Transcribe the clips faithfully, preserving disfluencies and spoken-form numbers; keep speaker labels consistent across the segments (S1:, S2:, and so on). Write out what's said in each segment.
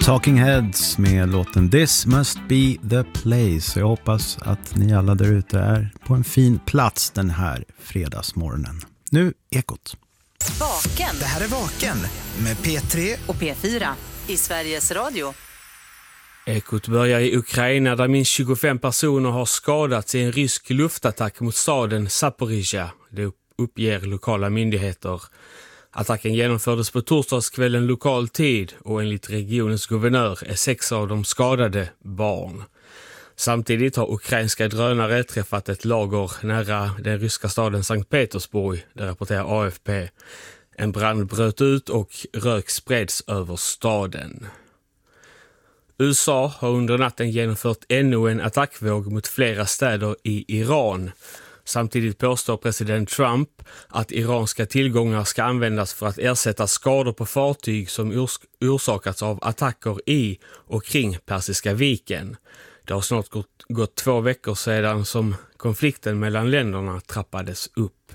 S1: Talking Heads med låten This Must Be The Place. Jag hoppas att ni alla där ute är på en fin plats den här fredagsmorgonen. Nu Ekot.
S2: Vaken.
S3: Det här är Vaken med P tre
S2: och P fyra i Sveriges Radio.
S4: Ekot börjar i Ukraina där minst tjugofem personer har skadats i en rysk luftattack mot staden Zaporizjzja. Det uppger lokala myndigheter. Attacken genomfördes på torsdagskvällen lokal tid och enligt regionens guvernör är sex av de skadade barn. Samtidigt har ukrainska drönare träffat ett lager nära den ryska staden Sankt Petersburg, det rapporterar A F P. En brand bröt ut och rök spreds över staden. U S A har under natten genomfört ännu en attackvåg mot flera städer i Iran. Samtidigt påstår president Trump att iranska tillgångar ska användas för att ersätta skador på fartyg som ors- orsakats av attacker i och kring Persiska viken. Det har snart gått, gått två veckor sedan som konflikten mellan länderna trappades upp.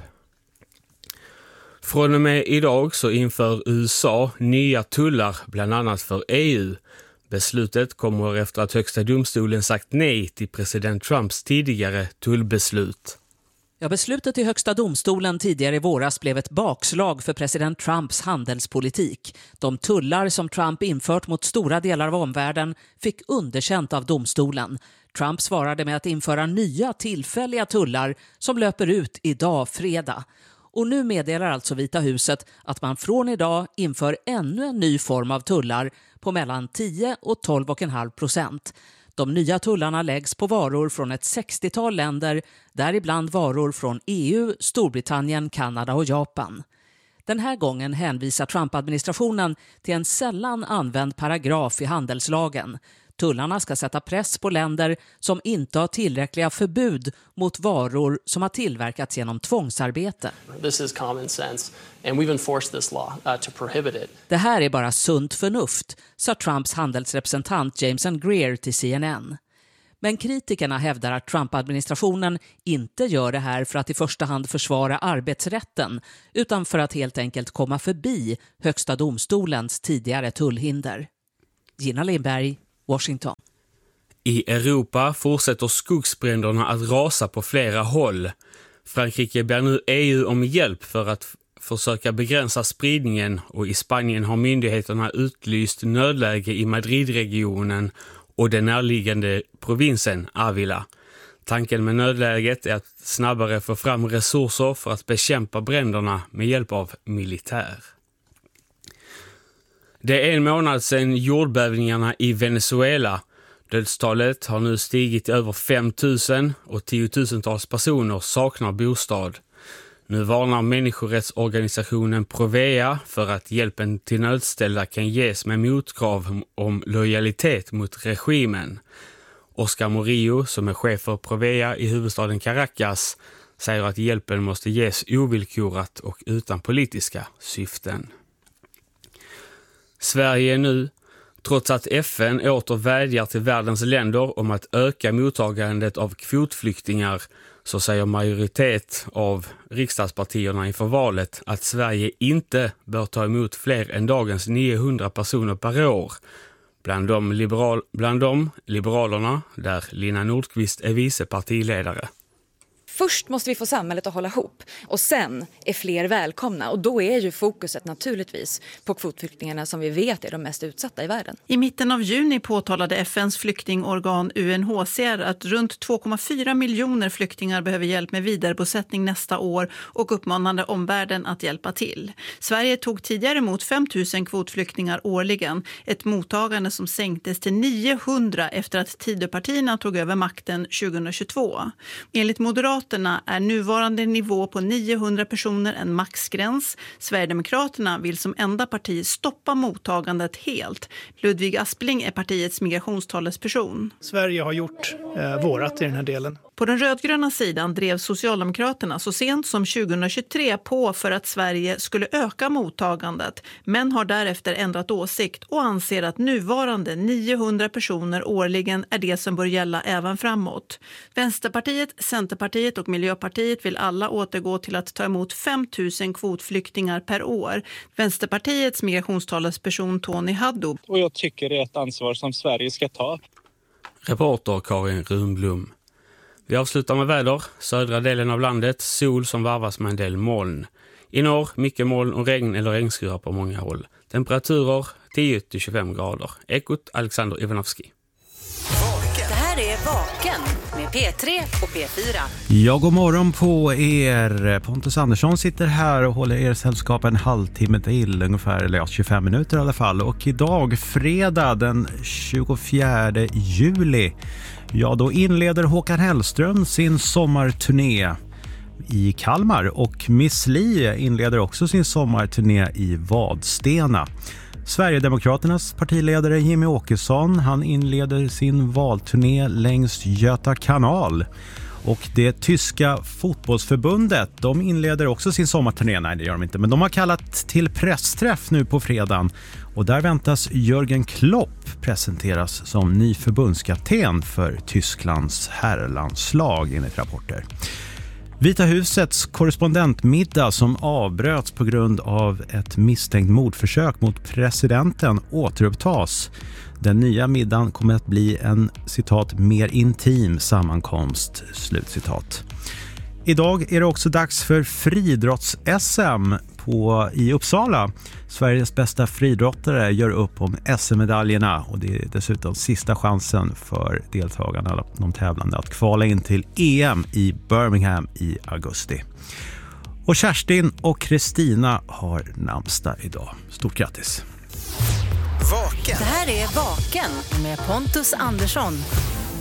S4: Från och med idag så inför U S A nya tullar bland annat för E U. Beslutet kommer efter att högsta domstolen sagt nej till president Trumps tidigare tullbeslut.
S5: Ja, beslutet i högsta domstolen tidigare i våras blev ett bakslag för president Trumps handelspolitik. De tullar som Trump infört mot stora delar av omvärlden fick underkänt av domstolen. Trump svarade med att införa nya tillfälliga tullar som löper ut idag fredag. Och nu meddelar alltså Vita huset att man från idag inför ännu en ny form av tullar på mellan tio och tolv komma fem procent. De nya tullarna läggs på varor från ett sextiotal länder, däribland varor från E U, Storbritannien, Kanada och Japan. Den här gången hänvisar Trump-administrationen till en sällan använd paragraf i handelslagen. Tullarna ska sätta press på länder som inte har tillräckliga förbud mot varor som har tillverkats genom tvångsarbete.
S6: This is common sense and we've enforced this law uh, to prohibit it.
S5: Det här är bara sunt förnuft, sa Trumps handelsrepresentant Jameson Greer till C N N. Men kritikerna hävdar att Trump-administrationen inte gör det här för att i första hand försvara arbetsrätten utan för att helt enkelt komma förbi högsta domstolens tidigare tullhinder. Gina Lindberg, Washington.
S4: I Europa fortsätter skogsbränderna att rasa på flera håll. Frankrike ber nu E U om hjälp för att f- försöka begränsa spridningen och i Spanien har myndigheterna utlyst nödläge i Madridregionen och den närliggande provinsen Ávila. Tanken med nödläget är att snabbare få fram resurser för att bekämpa bränderna med hjälp av militär. Det är en månad sedan jordbävningarna i Venezuela. Dödstalet har nu stigit till över fem tusen och tiotusentals personer saknar bostad. Nu varnar människorättsorganisationen Provea för att hjälpen till nödställda kan ges med motkrav om lojalitet mot regimen. Oscar Murillo, som är chef för Provea i huvudstaden Caracas, säger att hjälpen måste ges ovillkorat och utan politiska syften. Sverige nu, trots att F N åter vädjar till världens länder om att öka mottagandet av kvotflyktingar, så säger majoritet av riksdagspartierna inför valet att Sverige inte bör ta emot fler än dagens niohundra personer per år. Bland dem, liberal, bland dem Liberalerna, där Lina Nordqvist är vice partiledare.
S7: Först måste vi få samhället att hålla ihop och sen är fler välkomna. Och då är ju fokuset naturligtvis på kvotflyktingarna som vi vet är de mest utsatta i världen.
S8: I mitten av juni påtalade F N:s flyktingorgan U N H C R att runt två komma fyra miljoner flyktingar behöver hjälp med vidarebosättning nästa år och uppmanade omvärlden att hjälpa till. Sverige tog tidigare emot fem tusen kvotflyktingar årligen, ett mottagande som sänktes till niohundra efter att Tidöpartierna tog över makten tjugohundratjugotvå. Enligt Moderaterna är nuvarande nivå på niohundra personer en maxgräns. Sverigedemokraterna vill som enda parti stoppa mottagandet helt. Ludvig Aspling är partiets migrationstalesperson.
S9: Sverige har gjort eh, vårat i den här delen.
S8: På den rödgröna sidan drev Socialdemokraterna så sent som tjugohundratjugotre på för att Sverige skulle öka mottagandet, men har därefter ändrat åsikt och anser att nuvarande niohundra personer årligen är det som bör gälla även framåt. Vänsterpartiet, Centerpartiet och Miljöpartiet vill alla återgå till att ta emot fem tusen kvotflyktingar per år. Vänsterpartiets migrationstalesperson Tony Haddo.
S9: Och jag tycker det är ett ansvar som Sverige ska ta.
S4: Reporter Karin Runblom. Vi avslutar med väder. Södra delen av landet, sol som varvas med en del moln. I norr, mycket moln och regn eller regnskurar på många håll. Temperaturer tio till tjugofem grader. Ekot Alexander Ivanovski.
S2: Det här är Vaken med P tre och P fyra.
S1: Ja, god morgon på er. Pontus Andersson sitter här och håller er sällskap en halvtimme till, ungefär, eller ja, tjugofem minuter i alla fall. Och idag, fredag den tjugofjärde juli, ja, då inleder Håkan Hellström sin sommarturné i Kalmar och Miss Li inleder också sin sommarturné i Vadstena. Sverigedemokraternas partiledare Jimmy Åkesson, han inleder sin valturné längs Göta kanal. Och det tyska fotbollsförbundet, de inleder också sin sommarturné. Nej, det gör de inte, men de har kallat till pressträff nu på fredagen. Och där väntas Jürgen Klopp presenteras som ny förbundskapten för Tysklands herrlandslag enligt rapporter. Vita husets korrespondentmiddag som avbröts på grund av ett misstänkt mordförsök mot presidenten återupptas. Den nya middagen kommer att bli en, citat, mer intim sammankomst, slutcitat. Idag är det också dags för friidrotts-S M på, i Uppsala. Sveriges bästa friidrottare gör upp om S M-medaljerna och det är dessutom sista chansen för deltagarna, de tävlande, att kvala in till E M i Birmingham i augusti. Och Kerstin och Kristina har namnsdag idag. Stort grattis!
S3: Vaken.
S2: Det här är Vaken med Pontus Andersson.